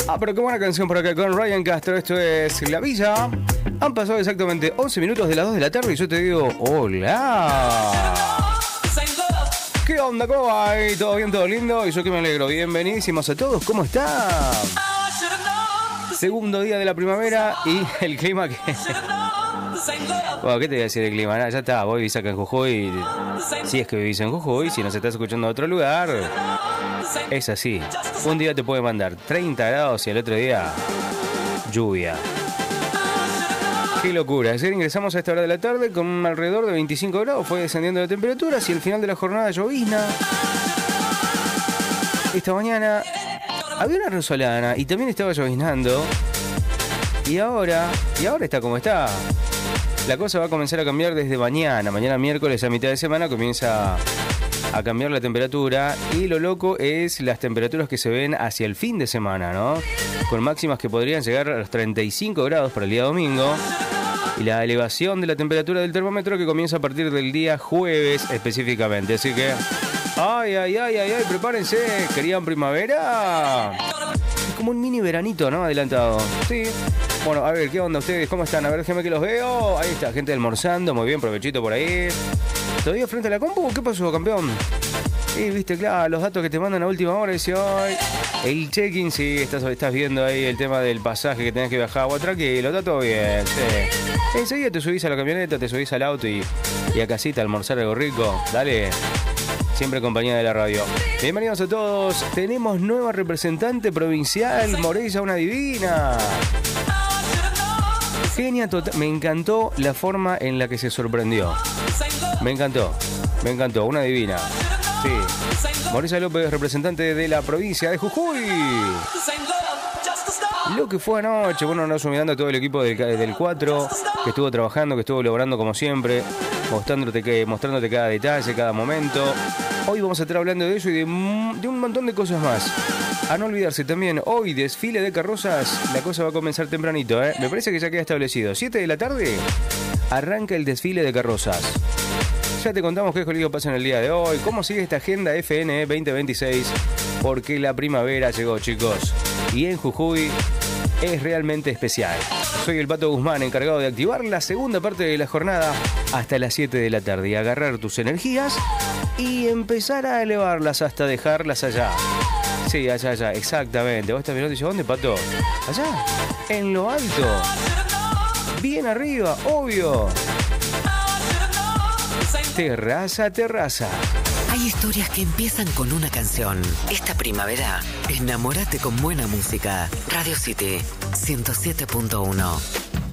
Pero qué buena canción por acá con Ryan Castro. Esto es La Villa. Han pasado exactamente 11 minutos de las 2 de la tarde y yo te digo, hola. ¿Qué onda? ¿Cómo va? ¿Todo bien? ¿Todo lindo? Y yo que me alegro. Bienvenidísimos a todos. ¿Cómo están? Segundo día de la primavera y el clima que... Bueno, ¿qué te voy a decir del clima? Ya está, vos vivís acá en Jujuy. Si es que vivís en Jujuy, si nos estás escuchando de otro lugar, es así. Un día te puede mandar 30 grados y el otro día lluvia. Qué locura. Ayer ingresamos a esta hora de la tarde con alrededor de 25 grados. Fue descendiendo la temperatura hacia el final de la jornada llovizna. Esta mañana había una resolana y también estaba lloviznando. Y ahora está como está. La cosa va a comenzar a cambiar desde mañana. Mañana miércoles a mitad de semana comienza a cambiar la temperatura. Y lo loco es las temperaturas que se ven hacia el fin de semana, ¿no? Con máximas que podrían llegar a los 35 grados para el día domingo. Y la elevación de la temperatura del termómetro que comienza a partir del día jueves específicamente. Así que, ay, prepárense. ¿Querían primavera? Es como un mini veranito, ¿no? Adelantado. Sí. Bueno, a ver, ¿qué onda ustedes? ¿Cómo están? A ver, déjame que los veo. Ahí está, gente almorzando. Muy bien, provechito por ahí. ¿Todavía frente a la compu? ¿Qué pasó, campeón? Y viste, claro, los datos que te mandan a última hora. Dice, ay, el check-in, sí, estás viendo ahí el tema del pasaje que tenés que viajar. Bueno, tranquilo, está todo bien. Sí. Enseguida te subís a la camioneta, te subís al auto y a casita a almorzar algo rico. Dale. Siempre compañía de la radio. Bienvenidos a todos. Tenemos nueva representante provincial, Morella, una divina. Genia total. Me encantó la forma en la que se sorprendió. Me encantó, una divina. Sí. Morella López, representante de la provincia de Jujuy. Lo que fue anoche, bueno, nos mirando a todo el equipo del 4, que estuvo trabajando, que estuvo logrando como siempre, mostrándote cada detalle, cada momento. Hoy vamos a estar hablando de eso y de un montón de cosas más. A no olvidarse también, hoy desfile de carrozas, la cosa va a comenzar tempranito, ¿eh? Me parece que ya queda establecido. 7 de la tarde, arranca el desfile de carrozas. Ya te contamos qué escollido pasa en el día de hoy, cómo sigue esta agenda FNE 2026, porque la primavera llegó, chicos. Y en Jujuy es realmente especial. Soy el Pato Guzmán, encargado de activar la segunda parte de la jornada hasta las 7 de la tarde y agarrar tus energías y empezar a elevarlas hasta dejarlas allá. Sí, allá, exactamente. Vos estás mirando y dices, ¿dónde, Pato? Allá, en lo alto. Bien arriba, obvio. Terraza. Hay historias que empiezan con una canción. Esta primavera, enamórate con buena música. Radio City 107.1.